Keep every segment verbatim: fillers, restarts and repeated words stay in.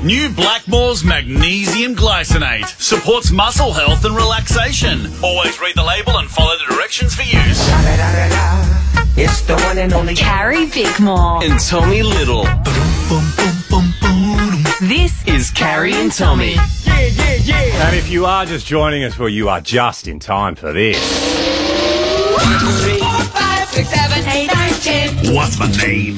New Blackmore's Magnesium Glycinate supports muscle health and relaxation. Always read the label and follow the directions for use. It's the one and only Carrie Bickmore and Tommy Little. This is Carrie and Tommy. Yeah, yeah, yeah. And if you are just joining us, well, you are just in time for this. one, two, three, four, five, six, seven, eight, nine, ten. What's my name?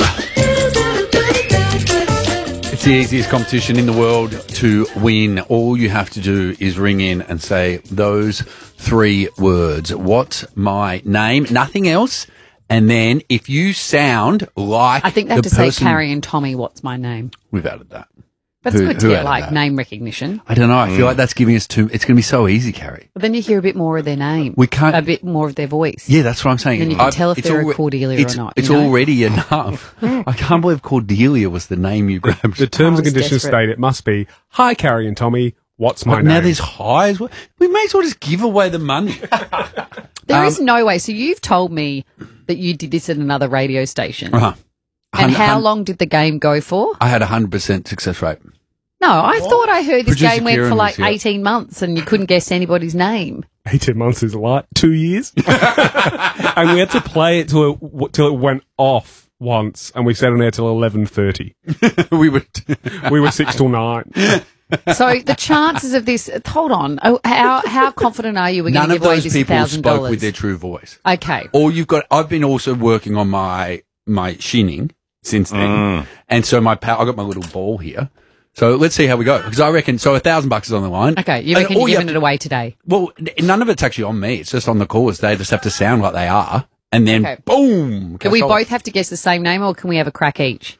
It's the easiest competition in the world to win. All you have to do is ring in and say those three words. What's my name? Nothing else. And then if you sound like I think they have the to say person- Carrie and Tommy, what's my name? We've added that. But it's Who- good to who get added like that? name recognition. I don't know. I feel like that's giving us too. It's going to be so easy, Carrie. But then you hear a bit more of their name. We can't- A bit more of their voice. Yeah, that's what I'm saying. Then you can I- tell if it's they're a alre- Cordelia it's, or not, It's you know? already enough. I can't believe Cordelia was the name you grabbed. The terms I and was conditions desperate. state it must be, hi, Carrie and Tommy, what's my But name? now there's highs. We may as well just give away the money. There is Um, no way. So you've told me that you did this at another radio station. Uh-huh. And Hun- how hun- long did the game go for? I had a hundred percent success rate. No, I thought I heard this Producer game went Kieran for was like here. eighteen months and you couldn't guess anybody's name. eighteen months is like two years. And we had to play it till it, till it went off once, and we sat on there till eleven thirty. we would. We were six till nine. So the chances of this, hold on, oh, how how confident are you we're going None to of give away those this people thousand spoke dollars? with their true voice. Okay. Or you've got. I've been also working on my my shinning since then, Mm. and so my pow- I got my little ball here. So let's see how we go, because I reckon so. A thousand bucks is on the line. Okay, you And reckon all you're have giving to- it away today? Well, n- none of it's actually on me. It's just on the callers. They just have to sound like they are, and then Okay. boom. Do we Castle. both have to guess the same name or can we have a crack each?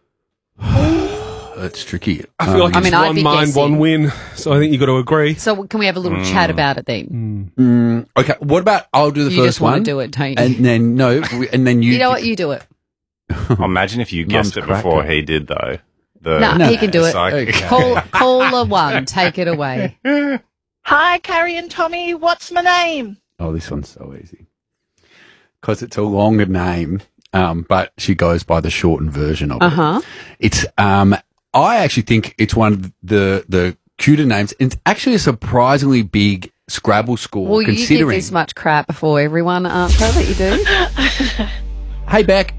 That's tricky. I feel like Um, it's I mean, I'd one be mind, guessing. one win. So I think you've got to agree. So can we have a little chat about it then? mm, okay. What about I'll do the You first just want one. to do it, don't you? And then no, we- and then you. You know what? You do it. Imagine if you guessed Mum's it before cracker. he did, though. The, No, he can do it. psychic- Okay. Call caller one, take it away. Hi, Carrie and Tommy. What's my name? Oh, this one's so easy because it's a longer name, um, but she goes by the shortened version of Uh it. huh. It's um, I actually think it's one of the the cuter names. It's actually a surprisingly big Scrabble score, Well, you give considering. this much crap before everyone answer that you do. Hey, Beck.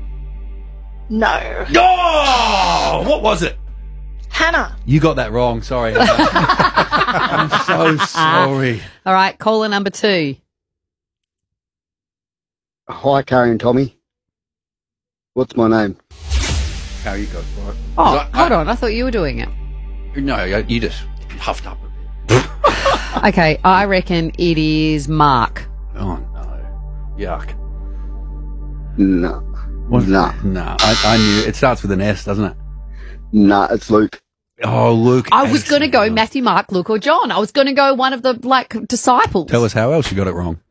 No. Oh, what was it? Hannah. You got that wrong. Sorry. I'm so sorry. All right, caller number two. Hi, Carrie and Tommy. What's my name? How you got right? Oh, I- hold I- on. I thought you were doing it. No, you just huffed up a bit. Okay, I reckon it is Mark. Oh no, yuck. No. What? Nah. No, I, I knew it starts with an S, doesn't it? Nah, it's Luke. Oh, Luke. I was going to go Excellent. Matthew, Mark, Luke, or John. I was going to go one of the like disciples. Tell us how else you got it wrong.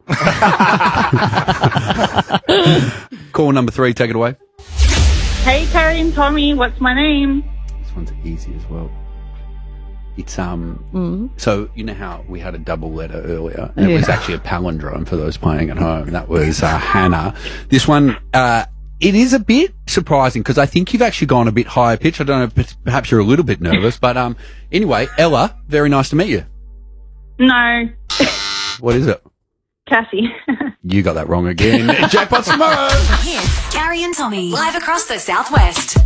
Call number three, take it away. Hey, Carrie and Tommy. What's my name? This one's easy as well. It's um. Mm. So you know how we had a double letter earlier, and it Yeah. was actually a palindrome for those playing at home. That was uh, Hannah. This one, uh, it is a bit surprising because I think you've actually gone a bit higher pitch. I don't know, p- perhaps you're a little bit nervous, but um. Anyway, Ella, very nice to meet you. No. What is it? Cassie. You got that wrong again. Jackpot's tomorrow. Hits Carrie and Tommy live across the Southwest.